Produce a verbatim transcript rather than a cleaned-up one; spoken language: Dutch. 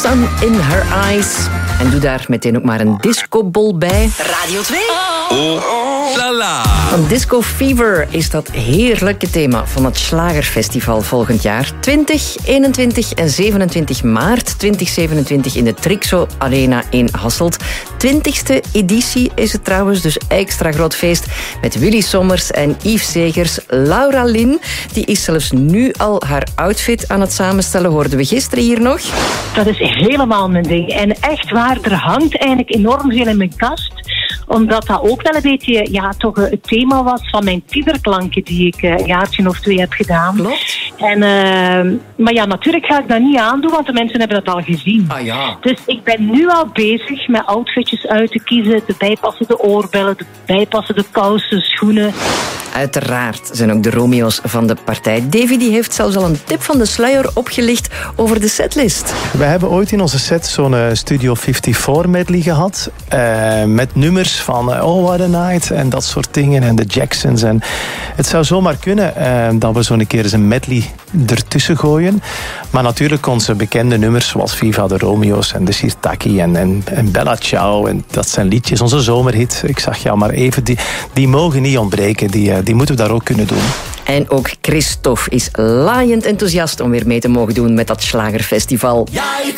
Sun in Her Eyes. En doe daar meteen ook maar een discobol bij. Radio twee. Oh, la la. Van Disco Fever is dat heerlijke thema van het Schlagerfestival volgend jaar. twintig, eenentwintig en zevenentwintig maart twintig zevenentwintig in de Trixo Arena in Hasselt. twintigste editie is het trouwens, dus extra groot feest met Willy Sommers en Yves Segers. Laura Lin, die is zelfs nu al haar outfit aan het samenstellen, hoorden we gisteren hier nog. Dat is helemaal mijn ding. En echt waar, er hangt eigenlijk enorm veel in mijn kast. Omdat dat ook wel een beetje ja, toch het thema was van mijn tienerklanken die ik een jaartje of twee heb gedaan. Klopt. En, uh, maar ja, natuurlijk ga ik dat niet aandoen, want de mensen hebben dat al gezien. Ah ja. Dus ik ben nu al bezig met outfitjes uit te kiezen. De bijpassende oorbellen, de bijpassende kousen, schoenen. Uiteraard zijn ook de Romeo's van de partij. Davy die heeft zelfs al een tip van de sluier opgelicht over de setlist. We hebben ooit in onze set zo'n uh, Studio vierenvijftig medley gehad. Uh, met nummers van uh, Oh What a Night en dat soort dingen. En de Jacksons. En het zou zomaar kunnen uh, dat we zo'n keer eens een medley ertussen gooien. Maar natuurlijk onze bekende nummers zoals Viva de Romeo's en de Sirtaki en, en, en Bella Ciao. En dat zijn liedjes, onze zomerhit. Ik zag jou maar even. Die, die mogen niet ontbreken. Die, uh, die moeten we daar ook kunnen doen. En ook Christophe is laaiend enthousiast om weer mee te mogen doen met dat Schlagerfestival.